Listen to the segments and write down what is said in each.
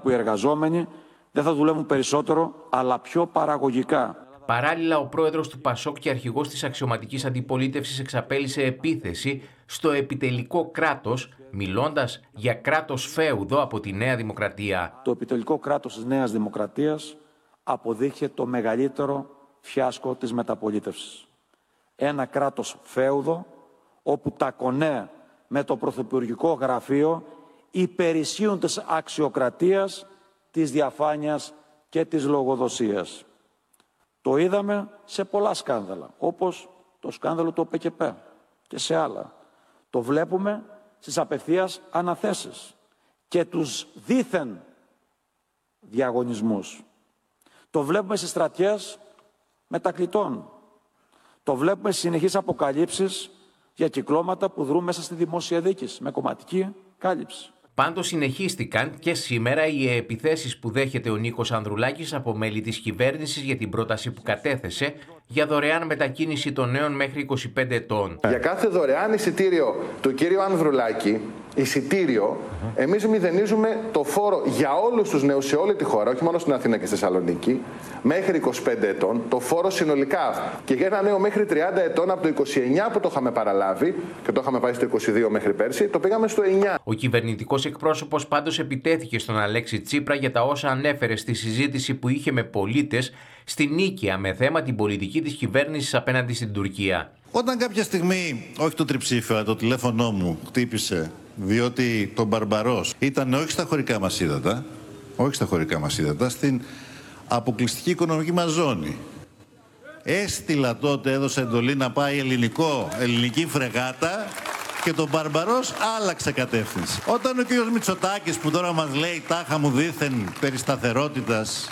που οι εργαζόμενοι δεν θα δουλεύουν περισσότερο, αλλά πιο παραγωγικά. Παράλληλα, ο πρόεδρος του ΠΑΣΟΚ και αρχηγός της αξιωματικής αντιπολίτευσης εξαπέλυσε επίθεση στο επιτελικό κράτος, μιλώντας για κράτος φέουδο από τη Νέα Δημοκρατία. Το επιτελικό κράτος της Νέας Δημοκρατίας αποδείχθηκε το μεγαλύτερο φιάσκο της μεταπολίτευσης. Ένα κράτος φέουδο, όπου τα κονέ με το πρωθυπουργικό γραφείο υπερισχύουν της αξιοκρατίας, της διαφάνειας και της λογοδοσίας. Το είδαμε σε πολλά σκάνδαλα, όπως το σκάνδαλο του ΟΠΕΚΕΠ και σε άλλα. Το βλέπουμε στις απευθείας αναθέσεις και τους δήθεν διαγωνισμούς. Το βλέπουμε στις στρατιές μετακλητών. Το βλέπουμε στις συνεχείς αποκαλύψεις για κυκλώματα που δρούν μέσα στη δημόσια δίκηση με κομματική κάλυψη. Πάντως συνεχίστηκαν και σήμερα οι επιθέσεις που δέχεται ο Νίκος Ανδρουλάκης από μέλη της κυβέρνησης για την πρόταση που κατέθεσε για δωρεάν μετακίνηση των νέων μέχρι 25 ετών. Για κάθε δωρεάν εισιτήριο του κύριου Ανδρουλάκη, εμείς μηδενίζουμε το φόρο για όλους τους νέους σε όλη τη χώρα, όχι μόνο στην Αθήνα και στη Θεσσαλονίκη, μέχρι 25 ετών, το φόρο συνολικά. Και για ένα νέο μέχρι 30 ετών, από το 29 που το είχαμε παραλάβει και το είχαμε πάει στο 22 μέχρι πέρσι, το πήγαμε στο 9. Ο κυβερνητικός εκπρόσωπος πάντως επιτέθηκε στον Αλέξη Τσίπρα για τα όσα ανέφερε στη συζήτηση που είχε με πολίτες στην Νίκαια με θέμα την πολιτική της κυβέρνησης απέναντι στην Τουρκία. Όταν κάποια στιγμή, όχι το τριψήφιο, αλλά το τηλέφωνό μου χτύπησε, διότι το Μπαρμπαρός ήταν όχι στα χωρικά μας ύδατα, στην αποκλειστική οικονομική μας ζώνη. Έστειλα τότε, έδωσα εντολή να πάει ελληνική φρεγάτα και το Μπαρμπαρός άλλαξε κατεύθυνση. Όταν ο κ. Μητσοτάκης, που τώρα μας λέει τάχα μου δήθεν περί σταθερότητας,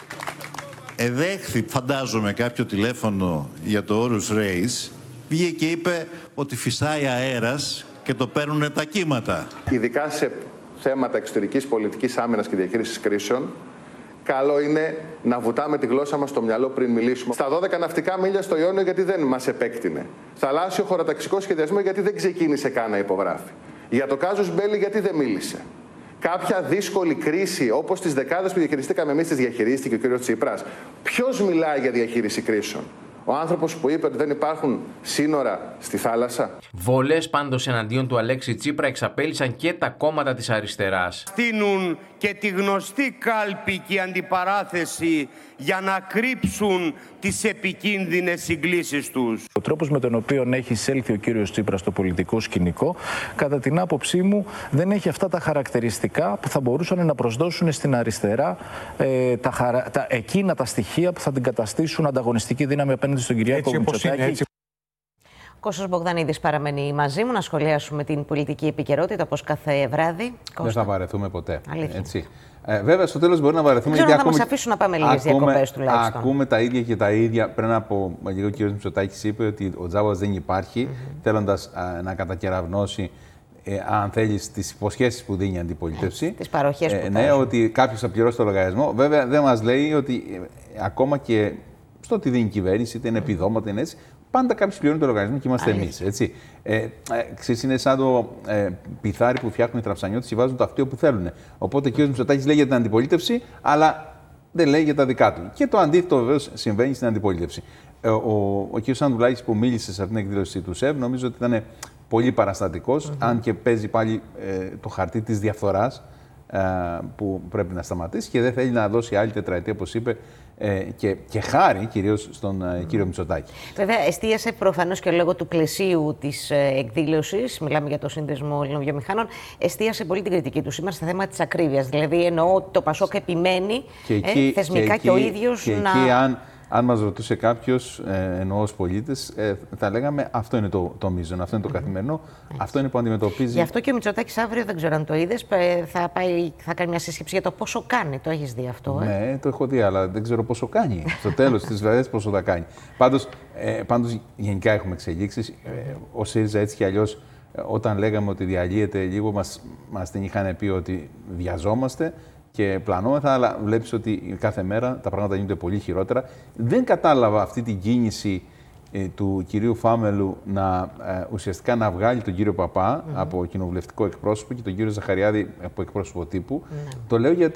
εδέχθη, φαντάζομαι, κάποιο τηλέφωνο για το Όρους Ρέις, πήγε και είπε ότι φυσάει αέρας και το παίρνουνε τα κύματα. Ειδικά σε θέματα εξωτερικής πολιτικής άμυνας και διαχείρισης κρίσεων, καλό είναι να βουτάμε τη γλώσσα μας στο μυαλό πριν μιλήσουμε. Στα 12 ναυτικά μίλια στο Ιόνιο, γιατί δεν μας επέκτηνε. Θαλάσσιο χωροταξικό σχεδιασμό, γιατί δεν ξεκίνησε καν να υπογράφει. Για το κάζους μπέλι, γιατί δεν μίλησε. Κάποια δύσκολη κρίση, όπως τις δεκάδες που διαχειριστήκαμε εμείς, τις διαχειρίστηκε ο κ. Τσίπρας. Ποιος μιλάει για διαχείριση κρίσεων? Ο άνθρωπος που είπε ότι δεν υπάρχουν σύνορα στη θάλασσα. Βολές πάντως εναντίον του Αλέξη Τσίπρα εξαπέλυσαν και τα κόμματα της αριστεράς. Στείνουν και τη γνωστή κάλπη και αντιπαράθεση για να κρύψουν τις επικίνδυνες συγκλήσεις τους. Ο τρόπος με τον οποίο έχει εισέλθει ο κύριος Τσίπρας στο πολιτικό σκηνικό, κατά την άποψή μου, δεν έχει αυτά τα χαρακτηριστικά που θα μπορούσαν να προσδώσουν στην αριστερά εκείνα τα στοιχεία που θα την καταστήσουν ανταγωνιστική δύναμη απέναντι στον Κυριάκο Μητσοτάκη. Κώστας Μπογδανίδης παραμένει μαζί μου να σχολιάσουμε την πολιτική επικαιρότητα όπως κάθε βράδυ. Δεν θα βαρεθούμε ποτέ. Έτσι. Βέβαια, στο τέλος μπορεί να βαρεθούμε. Δεν ξέρω αν θα μας αφήσουν να πάμε λίγες διακοπές τουλάχιστον. Ακούμε τα ίδια και τα ίδια. Πριν από λίγο ο κ. Μητσοτάκης είπε ότι ο τζάβας δεν υπάρχει, θέλοντας να κατακεραυνώσει, αν θέλεις, τις υποσχέσεις που δίνει η αντιπολίτευση. Τις παροχές που ναι, ότι κάποιος θα πληρώσει το λογαριασμό. Βέβαια, δεν μας λέει ότι ακόμα και στο ότι δίνει η κυβέρνηση, είτε είναι επιδόματα, είναι έτσι. Πάντα κάποιος πληρώνει το λογαριασμό και είμαστε εμείς. Ξέρεις, είναι σαν το πιθάρι που φτιάχνουν οι τραψανιώτες και βάζουν το αυτίο που θέλουν. Οπότε ο κ. Μητσοτάκης λέει για την αντιπολίτευση, αλλά δεν λέει για τα δικά του. Και το αντίθετο βεβαίως συμβαίνει στην αντιπολίτευση. Ο κ. Ανδρουλάκης που μίλησε σε αυτήν την εκδήλωση του ΣΕΒ, νομίζω ότι ήταν πολύ παραστατικός, αν και παίζει πάλι το χαρτί της διαφθοράς που πρέπει να σταματήσει και δεν θέλει να δώσει άλλη τετραετία, όπως είπε, και χάρη κυρίως στον κύριο Μητσοτάκη. Βέβαια, εστίασε προφανώς και λόγω του πλαισίου της εκδήλωσης, μιλάμε για το Σύνδεσμο Ελλήνων Βιομηχάνων, εστίασε πολύ την κριτική του σήμερα στα θέματα της ακρίβειας. Δηλαδή, εννοώ ότι το ΠΑΣΟΚ επιμένει θεσμικά και ο ίδιος να. Εκεί, αν μας ρωτούσε κάποιος, εννοώ ως πολίτες, θα λέγαμε αυτό είναι το μείζον, αυτό είναι το καθημερινό, αυτό είναι που αντιμετωπίζει. Γι' αυτό και ο Μητσοτάκης αύριο, δεν ξέρω αν το είδες, θα κάνει μια σύσκεψη για το πόσο κάνει. Το έχεις δει αυτό? Ναι, το έχω δει, αλλά δεν ξέρω πόσο κάνει. Στο τέλος της βραδιάς πόσο θα κάνει. Πάντως γενικά έχουμε εξελίξεις. Ο ΣΥΡΙΖΑ έτσι κι αλλιώς, όταν λέγαμε ότι διαλύεται λίγο, μας την είχαν πει ότι βιαζόμαστε και πλανόμεθα, αλλά βλέπεις ότι κάθε μέρα τα πράγματα γίνονται πολύ χειρότερα. Δεν κατάλαβα αυτή την κίνηση του κυρίου Φάμελου ουσιαστικά να βγάλει τον κύριο Παπά από κοινοβουλευτικό εκπρόσωπο και τον κύριο Ζαχαριάδη από εκπρόσωπο τύπου. Το λέω γιατί